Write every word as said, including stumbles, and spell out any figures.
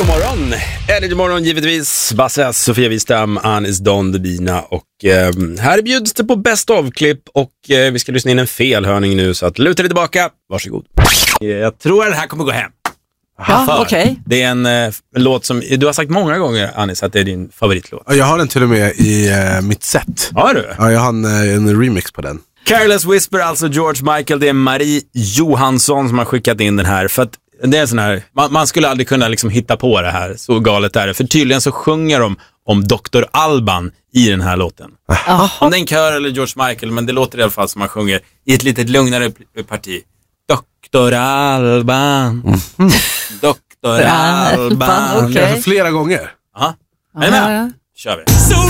god morgon. Energy morgon givetvis. Basse, Sofia Wistam, Anis Don Debina och eh, här bjuds det på bäst av-klipp och eh, vi ska lyssna in en felhörning nu så att luta dig tillbaka. Varsågod. Jag tror att det här kommer gå hem. Ja, okej. Okay. Det är en, eh, en låt som du har sagt många gånger, Anis, att det är din favoritlåt. Jag har den till och med i eh, mitt set. Har du? Ja, jag har en, en remix på den. Careless Whisper, alltså George Michael. Det är Marie Johansson som har skickat in den här. För att det är sån här, man, man skulle aldrig kunna liksom hitta på det här. Så galet är det. För tydligen så sjunger de om doktor Alban i den här låten. Aha. Om det är en kör eller George Michael, men det låter i alla fall som man sjunger i ett litet lugnare parti. doktor Alban. Mm. doktor Alban. Okay. Flera gånger. Aha. Är ni med? Ja, ja. Kör vi.